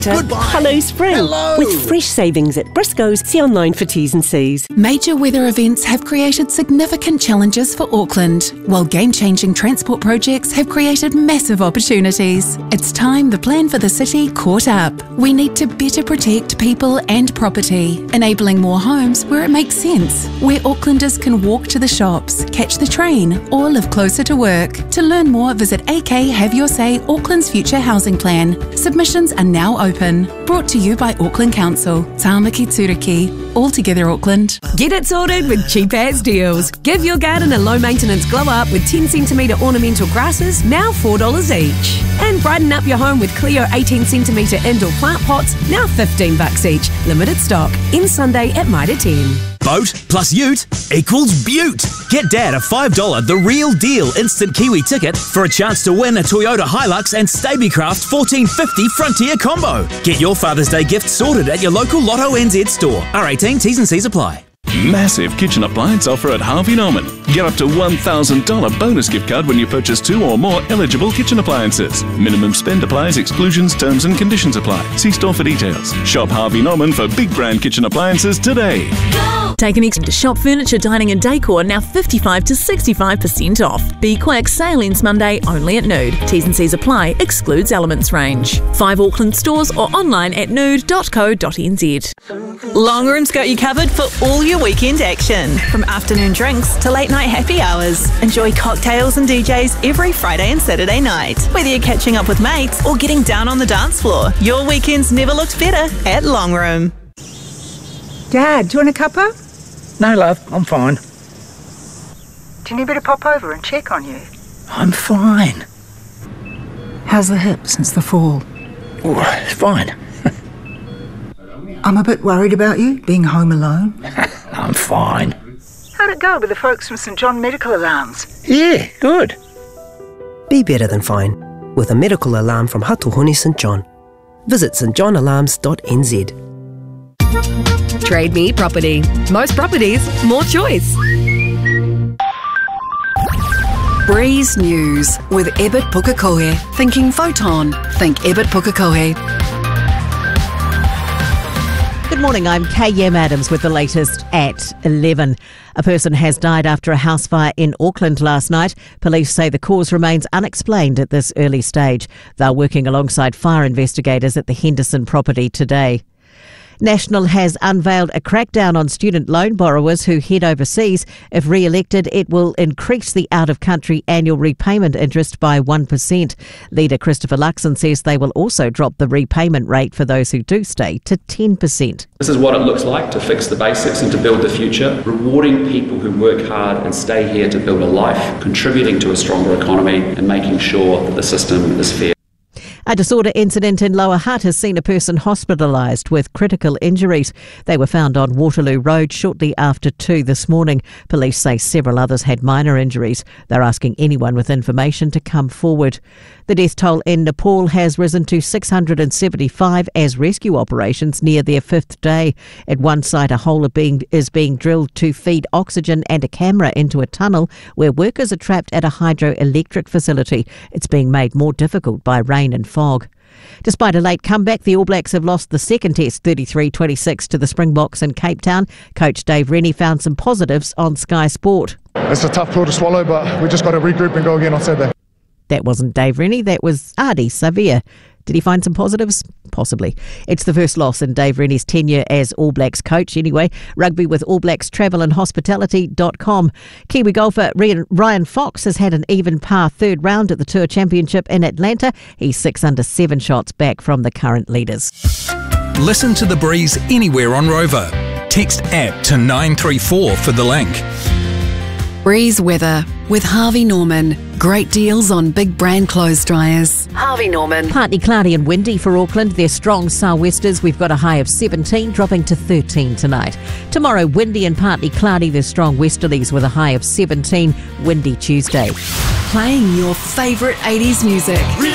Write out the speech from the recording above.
Goodbye. Hello Spring. Hello. With fresh savings at Briscoe's. See online for T's and C's. Major weather events have created significant challenges for Auckland, while game-changing transport projects have created massive opportunities. It's time the plan for the city caught up. We need to better protect people and property, enabling more homes where it makes sense, where Aucklanders can walk to the shops, catch the train, or live closer to work. To learn more, visit AK Have Your Say Auckland's Future Housing Plan. Submissions are now open. Brought to you by Auckland Council. Tāmaki Tūriki. All together Auckland. Get it sorted with cheap as deals. Give your garden a low maintenance glow up with 10 centimetre ornamental grasses, now $4 each. And brighten up your home with Clio 18 centimetre indoor plant pots, now $15 each. Limited stock. Ends Sunday at Mitre 10. Boat plus ute equals beaut. Get Dad a $5 The Real Deal instant Kiwi ticket for a chance to win a Toyota Hilux and Stabicraft 1450 Frontier combo. Get your Father's Day gift sorted at your local Lotto NZ store. R18 T's and C's apply. Massive kitchen appliance offer at Harvey Norman. Get up to $1,000 bonus gift card when you purchase 2 or more eligible kitchen appliances. Minimum spend applies, exclusions, terms and conditions apply. See store for details. Shop Harvey Norman for big brand kitchen appliances today. Take an extra to shop furniture, dining and decor, now 55 to 65% off. Be quick, sale ends Monday only at Nude. T's and C's apply, excludes Elements range. 5 Auckland stores or online at nude.co.nz. Longroom's got you covered for all your weekend action. From afternoon drinks to late night happy hours. Enjoy cocktails and DJs every Friday and Saturday night. Whether you're catching up with mates or getting down on the dance floor, your weekends never looked better at Longroom. Dad, do you want a cuppa? No, love, I'm fine. Do you need me to pop over and check on you? I'm fine. How's the hip since the fall? Oh, it's fine. I'm a bit worried about you, being home alone. I'm fine. How'd it go with the folks from St John Medical Alarms? Yeah, good. Be better than fine with a medical alarm from Hatuhoni St John. Visit stjohnalarms.nz. Trade Me Property. Most properties, more choice. Breeze News with Ebert Pukekohe. Thinking photon. Think Ebert Pukekohe. Good morning, I'm KM Adams with the latest at 11. A person has died after a house fire in Auckland last night. Police say the cause remains unexplained at this early stage. They're working alongside fire investigators at the Henderson property today. National has unveiled a crackdown on student loan borrowers who head overseas. If re-elected, it will increase the out-of-country annual repayment interest by 1%. Leader Christopher Luxon says they will also drop the repayment rate for those who do stay to 10%. This is what it looks like to fix the basics and to build the future, rewarding people who work hard and stay here to build a life, contributing to a stronger economy and making sure that the system is fair. A disorder incident in Lower Hutt has seen a person hospitalised with critical injuries. They were found on Waterloo Road shortly after 2 this morning. Police say several others had minor injuries. They're asking anyone with information to come forward. The death toll in Nepal has risen to 675 as rescue operations near their 5th day. At one site, a hole is being drilled to feed oxygen and a camera into a tunnel where workers are trapped at a hydroelectric facility. It's being made more difficult by rain and fog. Despite a late comeback, the All Blacks have lost the second test 33-26 to the Springboks in Cape Town. Coach Dave Rennie found some positives on Sky Sport. It's a tough pill to swallow, but we just got to regroup and go again on Saturday. That wasn't Dave Rennie, that was Adi Savia. Did he find some positives? Possibly. It's the first loss in Dave Rennie's tenure as All Blacks coach anyway. Rugby with All Blacks Travel and Hospitality.com. Kiwi golfer Ryan Fox has had an even par third round at the Tour Championship in Atlanta. He's 6 under 7 shots back from the current leaders. Listen to The Breeze anywhere on Rover. Text app to 934 for the link. Breeze weather with Harvey Norman. Great deals on big brand clothes dryers. Harvey Norman. Partly cloudy and windy for Auckland. They're strong sou'westers. We've got a high of 17, dropping to 13 tonight. Tomorrow, windy and partly cloudy. There's strong westerlies with a high of 17. Windy Tuesday. Playing your favourite 80s music.